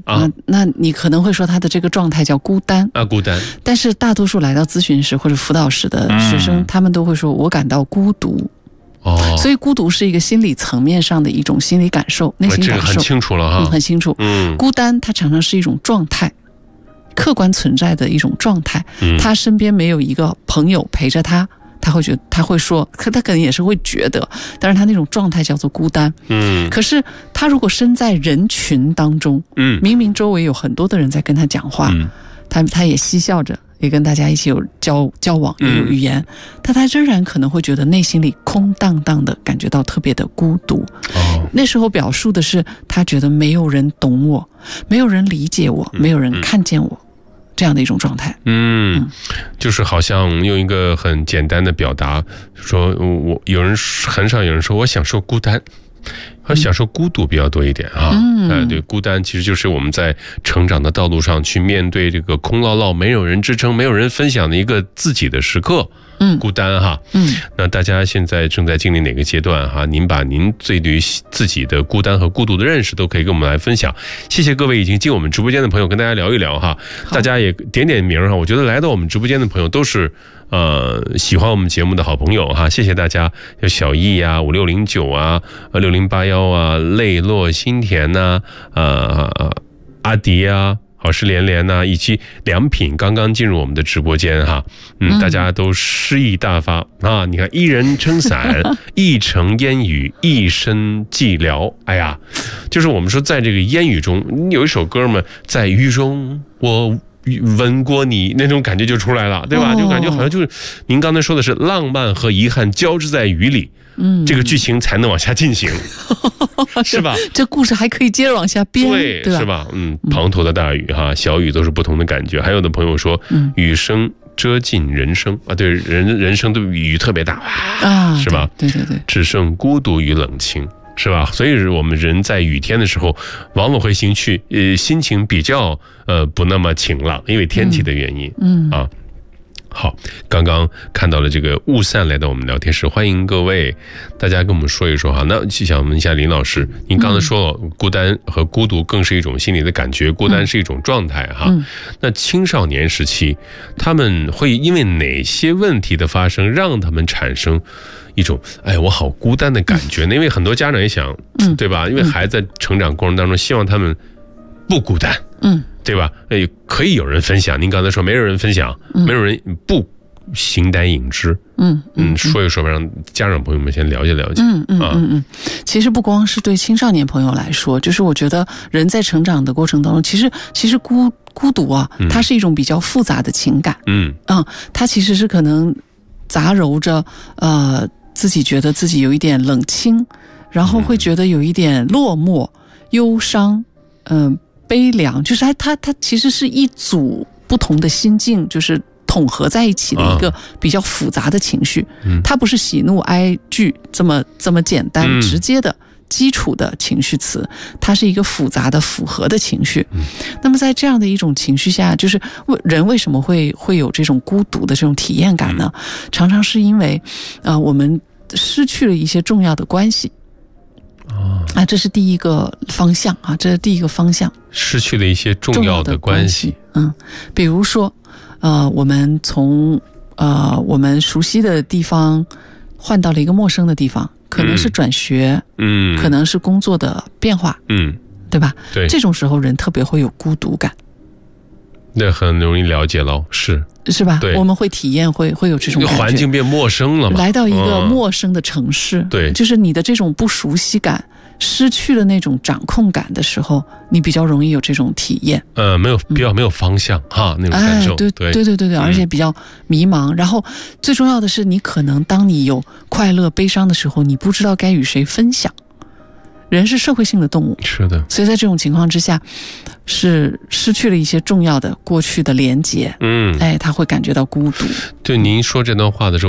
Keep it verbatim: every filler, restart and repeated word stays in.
啊、呃，那你可能会说他的这个状态叫孤单啊，孤单。 但是大多数来到咨询室或者辅导室的学生，嗯、他们都会说我感到孤独。 哦， 所以孤独是一个心理层面上的一种心理感受，内心感受， 这个很清楚了哈， 嗯，很清楚。 嗯， 孤单它常常是一种状态，客观存在的一种状态。 嗯， 他身边没有一个朋友陪着他，他会觉得，他会说，可他可能也是会觉得，但是他那种状态叫做孤单。 嗯， 可是他如果身在人群当中， 嗯， 明明周围有很多的人在跟他讲话， 嗯， 他他也嬉笑着。也跟大家一起有交交往，也有语言，嗯、但他仍然可能会觉得内心里空荡荡的，感觉到特别的孤独。 哦， 那时候表述的是他觉得没有人懂我，没有人理解我， 嗯、 没有人看见我，嗯、这样的一种状态。 嗯，嗯就是好像用一个很简单的表达，说我有人很少有人说我享受孤单。我享受孤独比较多一点啊， 嗯、 呃，对，孤单其实就是我们在成长的道路上去面对这个空落落、没有人支撑、没有人分享的一个自己的时刻， 嗯， 孤单哈， 嗯， 那大家现在正在经历哪个阶段哈？您把您对于自己的孤单和孤独的认识都可以跟我们来分享。谢谢各位已经进我们直播间的朋友，跟大家聊一聊哈，大家也点点名哈。我觉得来到我们直播间的朋友都是呃喜欢我们节目的好朋友哈，谢谢大家，有小易啊、五六零九啊、呃六零八幺啊、泪落心田呐、啊、呃阿迪啊。好事连连呐、啊，以及良品刚刚进入我们的直播间哈，嗯，大家都诗意大发啊！你看，一人撑伞，一城烟雨，一身寂寥。哎呀，就是我们说，在这个烟雨中，有一首歌嘛，在雨中我吻过你，那种感觉就出来了，对吧？就感觉好像就是您刚才说的是浪漫和遗憾交织在雨里。嗯，这个剧情才能往下进行，是吧？ 这故事还可以接着往下编， 对， 对吧？ 是吧？嗯，滂沱的大雨哈，小雨都是不同的感觉。还有的朋友说，嗯，雨声遮尽人生啊，对，人人生的雨特别大啊， 是吧？ 对对对， 只剩孤独与冷清，是吧？所以我们人在雨天的时候，往往会心去呃心情比较呃不那么晴朗，因为天气的原因， 嗯， 嗯啊。好，刚刚看到了这个雾散来到我们聊天室，欢迎各位，大家跟我们说一说哈。那想问一下林老师，您刚才说了，孤单和孤独更是一种心理的感觉，孤单是一种状态哈。 嗯、 那青少年时期，他们会因为哪些问题的发生，让他们产生一种哎我好孤单的感觉呢？嗯、因为很多家长也想， 嗯、 对吧？因为孩子在成长过程当中，希望他们不孤单。 嗯。 对吧？诶，可以有人分享。您刚才说没有人分享，嗯、没有人不形单影只。 嗯 嗯, 嗯，说一说吧，让家长朋友们先了解了解。 嗯嗯嗯嗯。其实不光是对青少年朋友来说，就是我觉得人在成长的过程当中，其实其实孤孤独啊，它是一种比较复杂的情感。 嗯嗯，它其实是可能杂糅着呃自己觉得自己有一点冷清，然后会觉得有一点落寞、忧伤，嗯、呃。悲凉，就是它它它其实是一组不同的心境，就是统合在一起的一个比较复杂的情绪。 嗯、 它不是喜怒哀惧这么这么简单、 嗯、 直接的基础的情绪词，它是一个复杂的复合的情绪。 嗯、 那么在这样的一种情绪下，就是人为什么会会有这种孤独的这种体验感呢？嗯、常常是因为啊、呃，我们失去了一些重要的关系。啊，这是第一个方向啊，这是第一个方向， 失去了一些重要的关系。 嗯，比如说，呃，我们从呃我们熟悉的地方换到了一个陌生的地方，可能是转学， 嗯， 可能是工作的变化， 嗯， 对吧？ 对， 这种时候人特别会有孤独感。 那很容易了解了，是是吧？ 对， 我们会体验，会会有这种感觉， 环境变陌生了嘛， 来到一个陌生的城市， 嗯、对， 就是你的这种不熟悉感，失去了那种掌控感的时候，你比较容易有这种体验。 呃，没有比较没有方向、嗯、哈，那种感受， 哎、对对对对对对，而且比较迷茫。嗯、然后最重要的是，你可能当你有快乐、悲伤的时候，你不知道该与谁分享。人是社会性的动物， 是的， 所以在这种情况之下，是失去了一些重要的过去的连结， 嗯， 哎，他会感觉到孤独。 对，您说这段话的时候。